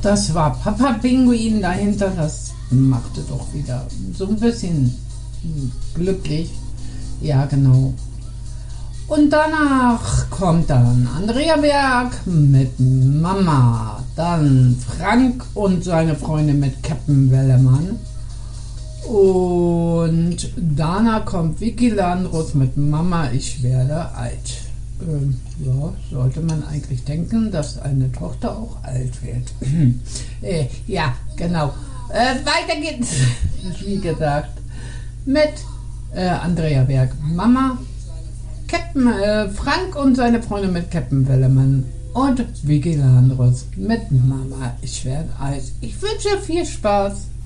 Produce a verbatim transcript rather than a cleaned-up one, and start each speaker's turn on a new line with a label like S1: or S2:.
S1: das war Papa Pinguin dahinter. Das machte doch wieder so ein bisschen glücklich. Ja, genau. Und danach kommt dann Andrea Berg mit Mama. Dann Frank und seine Freundin mit Captain Wellemann. Und danach kommt Vicky Landrus mit Mama, ich werde alt. Ähm, ja, sollte man eigentlich denken, dass eine Tochter auch alt wird. äh, ja, genau. Äh, weiter geht's, wie gesagt, mit äh, Andrea Berg, Mama, Captain äh, Frank und seine Freunde mit Captain Wellemann und Vicky Landrus mit Mama, ich werde alt. Ich wünsche viel Spaß.